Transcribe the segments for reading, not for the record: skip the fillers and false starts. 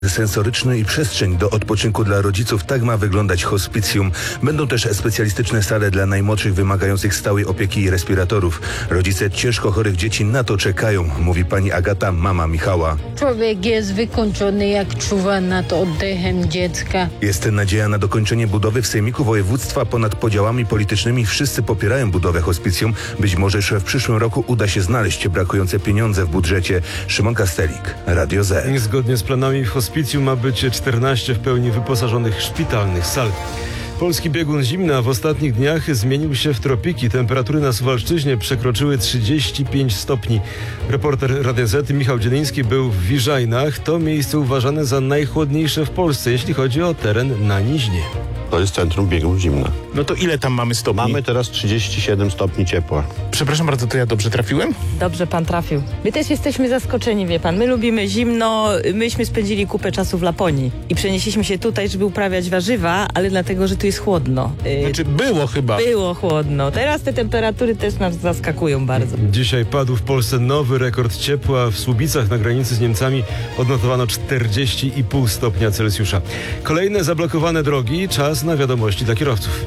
sensoryczny i przestrzeń do odpoczynku dla rodziców. Tak ma wyglądać hospicjum. Będą też specjalistyczne sale dla najmłodszych wymagających stałej opieki i respiratorów. Rodzice ciężko chorych dzieci na to czekają, mówi pani Agata, mama Michała. Człowiek jest wykończony, jak czuwa nad oddechem dziecka. Jest nadzieja na dokończenie budowy. W Sejmiku Województwa ponad podziałami politycznymi wszyscy popierają budowę hospicjum. Być może już w przyszłym roku uda się znaleźć brakujące pieniądze w budżecie. Szymon Kastelik, Radio Z. Zgodnie z planami w hospicjum ma być 14 w pełni wyposażonych szpitalnych sal. Polski biegun zimna w ostatnich dniach zmienił się w tropiki. Temperatury na Suwalszczyźnie przekroczyły 35 stopni. Reporter Radia Z Michał Dzieliński był w Wiżajnach. To miejsce uważane za najchłodniejsze w Polsce, jeśli chodzi o teren na Niźnie. To jest centrum biegów zimna. No to ile tam mamy stopni? Mamy teraz 37 stopni ciepła. Przepraszam bardzo, to ja dobrze trafiłem? Dobrze pan trafił. My też jesteśmy zaskoczeni, wie pan. My lubimy zimno. Myśmy spędzili kupę czasu w Laponii i przenieśliśmy się tutaj, żeby uprawiać warzywa, ale dlatego, że tu jest chłodno. Znaczy było chyba. Było chłodno. Teraz te temperatury też nas zaskakują bardzo. Dzisiaj padł w Polsce nowy rekord ciepła. W Słubicach na granicy z Niemcami odnotowano 40,5 stopnia Celsjusza. Kolejne zablokowane drogi. Czas na wiadomości dla kierowców.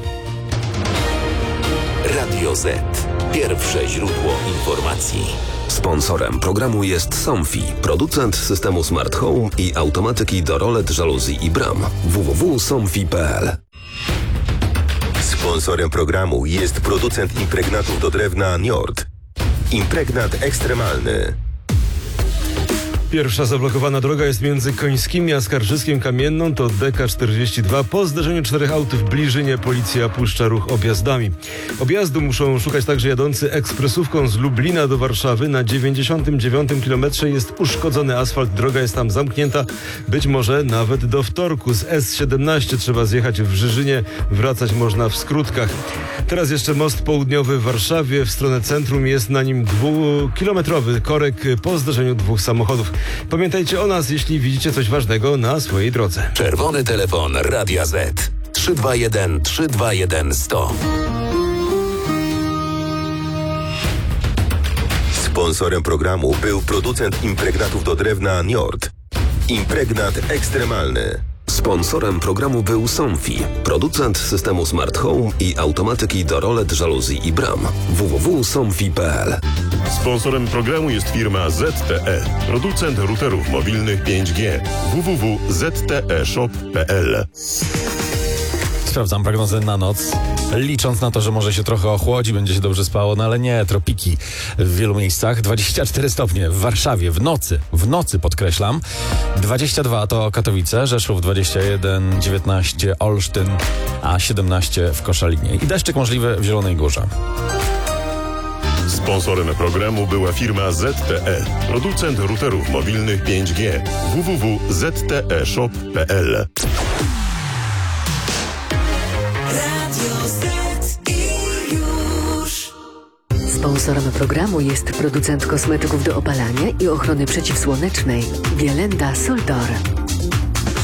Radio Z. Pierwsze źródło informacji. Sponsorem programu jest Somfy, producent systemu Smart Home i automatyki do rolet, żaluzji i bram. www.somfy.pl. Sponsorem programu jest producent impregnatów do drewna Njord. Impregnat ekstremalny. Pierwsza zablokowana droga jest między Końskimi a Skarżyskiem Kamienną, to DK42. Po zderzeniu 4 aut w Bliżynie policja puszcza ruch objazdami. Objazdu muszą szukać także jadący ekspresówką z Lublina do Warszawy. Na 99 kilometrze jest uszkodzony asfalt, droga jest tam zamknięta, być może nawet do wtorku. Z S17 trzeba zjechać w Żyżynie, wracać można w skrótkach. Teraz jeszcze most południowy w Warszawie, w stronę centrum jest na nim 2-kilometrowy korek po zderzeniu 2 samochodów. Pamiętajcie o nas, jeśli widzicie coś ważnego na swojej drodze. Czerwony telefon Radia Z 321 321 100. Sponsorem programu był producent impregnatów do drewna Njord. Impregnat ekstremalny. Sponsorem programu był Somfy, producent systemu Smart Home i automatyki do rolet, żaluzji i bram. www.somfy.pl. Sponsorem programu jest firma ZTE, producent routerów mobilnych 5G. www.zteshop.pl. Sprawdzam prognozę na noc, licząc na to, że może się trochę ochłodzi, będzie się dobrze spało, no ale nie, tropiki w wielu miejscach. 24 stopnie w Warszawie w nocy podkreślam. 22 to Katowice, Rzeszów 21, 19 Olsztyn, a 17 w Koszalinie. I deszczyk możliwy w Zielonej Górze. Sponsorem programu była firma ZTE, producent routerów mobilnych 5G. www.zteshop.pl. Sponsorem programu jest producent kosmetyków do opalania i ochrony przeciwsłonecznej Bielenda Soldor.